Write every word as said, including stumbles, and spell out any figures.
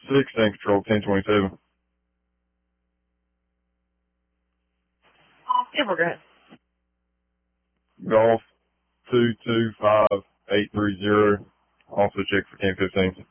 sixteen Control ten twenty-seven. Yeah, we're good. Golf two two five eight three zero. Also check for ten fifteen.